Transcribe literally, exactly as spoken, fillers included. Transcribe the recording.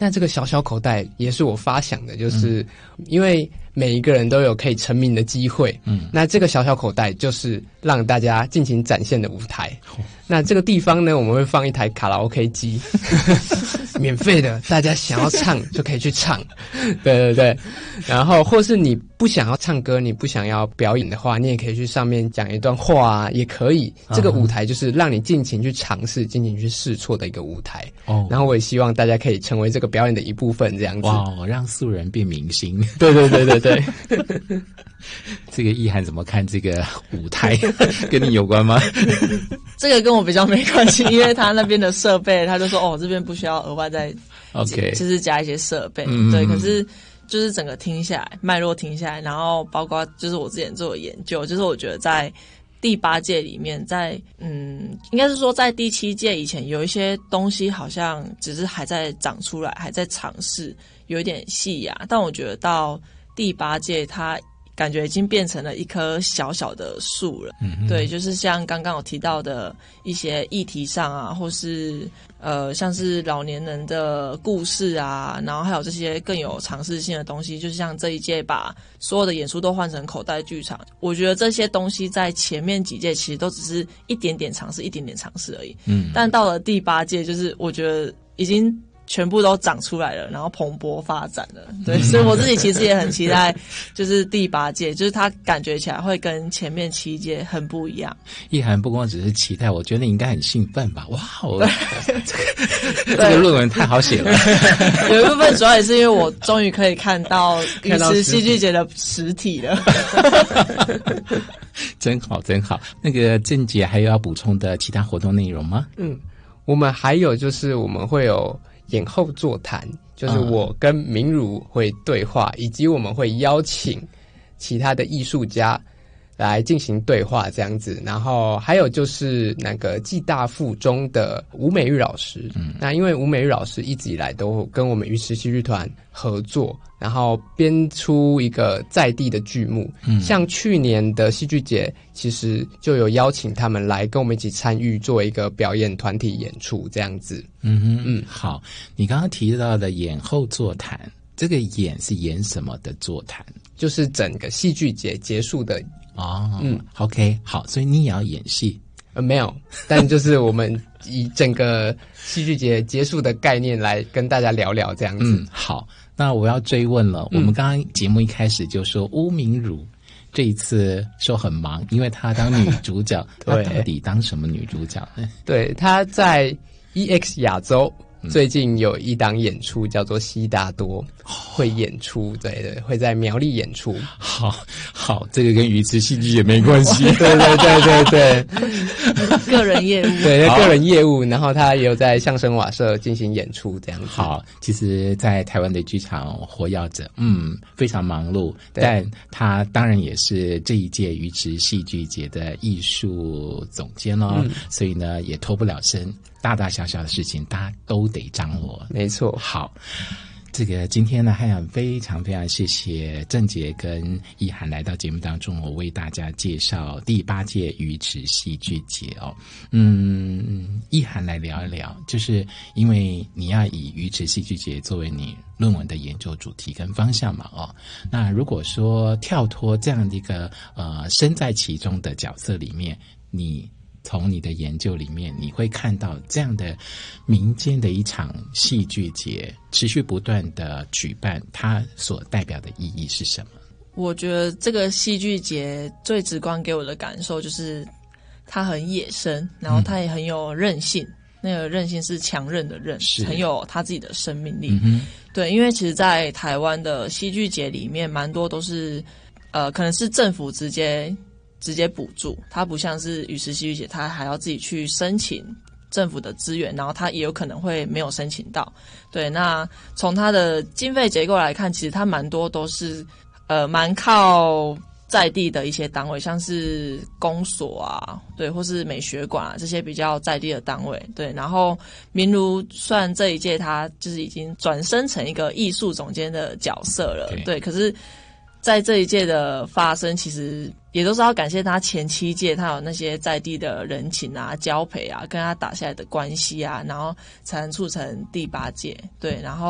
那这个小小口袋也是我发想的，就是因为每一个人都有可以成名的机会，嗯，那这个小小口袋就是让大家尽情展现的舞台。哦、那这个地方呢，我们会放一台卡拉 OK 机，免费的，大家想要唱就可以去唱，对对对。然后或是你不想要唱歌，你不想要表演的话，你也可以去上面讲一段话啊，也可以。这个舞台就是让你尽情去尝试、尽情去试错的一个舞台。哦，然后我也希望大家可以成为这个表演的一部分，这样子。 哇，让素人变明星。 对对对对对。 这个意涵怎么看这个舞台？跟你有关吗？ 这个跟我比较没关系，因为他那边的设备，他就说哦，这边不需要额外再 OK， 就是加一些设备。嗯、对，可是就是整个听下来，脉络听下来，然后包括就是我之前做的研究，就是我觉得在第八届里面，在嗯，应该是说在第七届以前，有一些东西好像只是还在长出来，还在尝试，有一点细芽。但我觉得到第八届，它感觉已经变成了一棵小小的树了。嗯，对，就是像刚刚有提到的一些议题上啊，或是呃，像是老年人的故事啊，然后还有这些更有尝试性的东西，就是像这一届把所有的演出都换成口袋剧场，我觉得这些东西在前面几届其实都只是一点点尝试，一点点尝试而已。嗯，但到了第八届，就是我觉得已经全部都长出来了，然后蓬勃发展了。对，嗯、所以我自己其实也很期待，就是第八届，就是它感觉起来会跟前面七届很不一样。 意涵不光只是期待，我觉得你应该很兴奋吧？哇，我这个这个论文太好写了。 有一部分主要也是因为我终于可以看到鱼池戏剧节的实体了。 真好，真好。那个郑姐还有要补充的其他活动内容吗？ 嗯，我们还有就是我们会有演后座谈，就是我跟明儒会对话，以及我们会邀请其他的艺术家来进行对话这样子。然后还有就是那个暨大附中的吴美玉老师，嗯，那因为吴美玉老师一直以来都跟我们鱼池戏剧团合作，然后编出一个在地的剧目，嗯，像去年的戏剧节其实就有邀请他们来跟我们一起参与做一个表演团体演出这样子。 嗯哼，嗯，好，你刚刚提到的演后座谈，这个演是演什么的座谈？ 就是整个戏剧节结束的。 哦，嗯 ，OK， 好，所以你也要演戏？ 呃，没有，但就是我们以整个戏剧节结束的概念来跟大家聊聊这样子。 嗯，好，那我要追问了，嗯、我们刚刚节目一开始就说巫明儒这一次说很忙，因为她当女主角，她到底当什么女主角呢？ 对，她在 E X 亚洲。最近有一档演出叫做悉达多，会演出，对对，会在苗栗演出。 好，好，这个跟鱼池戏剧也没关系。 对对对对对， 个人业务， 对个人业务，然后他也有在相声瓦舍进行演出，这样子。 好，其实，在台湾的剧场活跃着，嗯，非常忙碌，但他当然也是这一届鱼池戏剧节的艺术总监哦，嗯、所以呢，也脱不了身。大大小小的事情，大家都得掌握。 没错。 好，这个今天呢，还想非常非常谢谢郑杰跟意涵来到节目当中，我为大家介绍第八届鱼池戏剧节哦。嗯，意涵来聊一聊，就是因为你要以鱼池戏剧节作为你论文的研究主题跟方向嘛，哦，那如果说跳脱这样的一个呃身在其中的角色里面，你从你的研究里面，你会看到这样的民间的一场戏剧节持续不断的举办，它所代表的意义是什么？ 我觉得这个戏剧节最直观给我的感受就是它很野生，然后它也很有韧性，嗯、那个韧性是强韧的韧，很有它自己的生命力。嗯、对，因为其实在台湾的戏剧节里面蛮多都是呃，可能是政府直接直接补助，它不像是鱼池戏剧节，它还要自己去申请政府的资源，然后它也有可能会没有申请到。对，那从它的经费结构来看，其实它蛮多都是呃蛮靠在地的一些单位，像是公所啊，对，或是美学馆啊这些比较在地的单位。对，然后明儒算这一届他就是已经转身成一个艺术总监的角色了， 对, 对，可是在这一届的发生，其实也都是要感谢他前七届他有那些在地的人情啊、交陪啊，跟他打下来的关系啊，然后才能促成第八届。对，然后